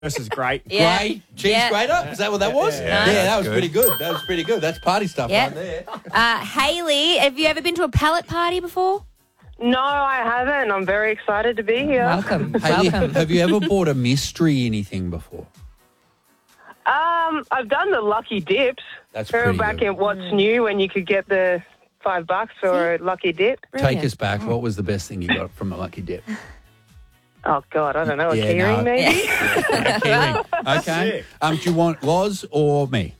This is great. Yeah. Grey cheese Yeah. grater? Is that what that was? Yeah, that was pretty good. That was pretty good. That's party stuff Yeah. right there. Hayley, have you ever been to a pallet party before? No, I haven't. I'm very excited to be here. Welcome. Hayley, Welcome. have you ever bought a mystery anything before? I've done the lucky dips. That's Remember pretty back good. in What's New when you could get the $5 for a lucky dip? Take us back. What was the best thing you got from a lucky dip? Oh, God, I don't know. A Yeah, keyring, no. maybe? Keyring. Okay. Sick. Do you want Loz or me?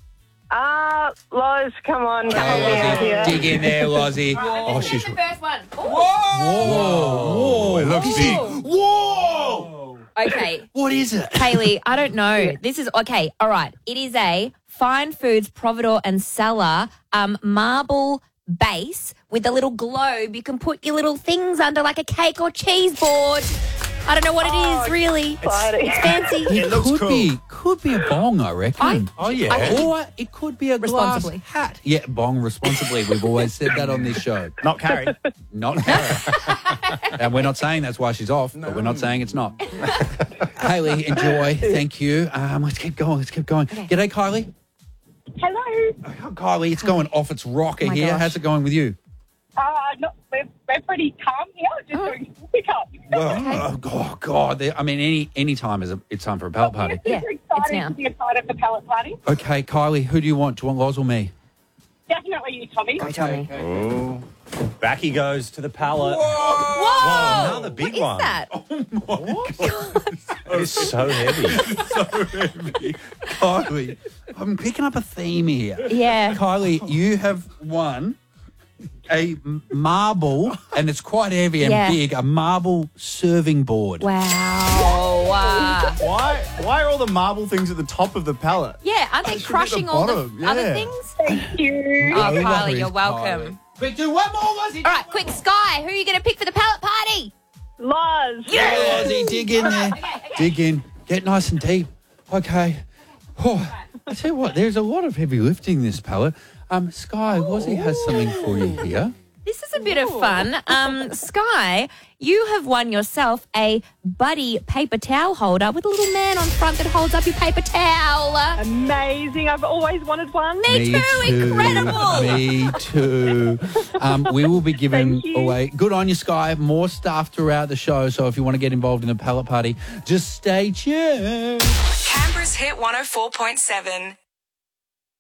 Loz, come on. help me out here. Dig in there, Lozzie. Oh, she's... the first one. Whoa! It looks big. Whoa! Okay. What is it? Hayley, I don't know. This is okay. All right. It is a Fine Foods Providore and Cellar marble base with a little globe. You can put your little things under like a cake or cheese board. I don't know what it is really. Exciting. It's fancy. It looks could be a bong, I reckon. Oh, yeah. Or it could be a glass Responsibly. hat. Yeah, bong responsibly. We've always said that on this show. Not Carrie. Not her. And we're not saying that's why she's off, but we're not saying it's not. Hayley, enjoy. Thank you. Let's keep going. G'day, Kylie. Hello. Oh, Kylie, it's going off its rocker my here. gosh. How's it going with you? We're pretty calm here. Just doing pickup. Well, oh God. I mean, any time it's time for a pallet party. Yeah, Super it's excited now. to be a part of the pallet party. Okay, Kylie, who do you want? Do you want Loz or me? Definitely you, Tommy. Tommy. Oh. Back he goes to the pallet. Whoa! Another big What is one. that? It's so heavy. Kylie, I'm picking up a theme here. Yeah. Kylie, you have won a marble, and it's quite heavy and Yeah. big, a marble serving board. Wow. Why are all the marble things at the top of the pallet? Yeah, aren't they should be crushing the all the bottom, other yeah. things? Thank you. Oh, No Kylie, worries, you're welcome. Quick, do one more, Lozzie. All right, quick, Sky, who are you going to pick for the pallet party? Loz. Lozzie, dig in there. Dig in. Get nice and deep. Okay. Oh, I tell you what, there's a lot of heavy lifting this pallet. Sky, Lozzie has something for you here. This is a bit of fun. Sky, you have won yourself a Buddy paper towel holder with a little man on front that holds up your paper towel. Amazing. I've always wanted one. Me too, incredible. Me too. We will be giving Thank you. away, good on you, Sky, more stuff throughout the show. So if you want to get involved in the pallet party, just stay tuned. Canberra's Hit 104.7.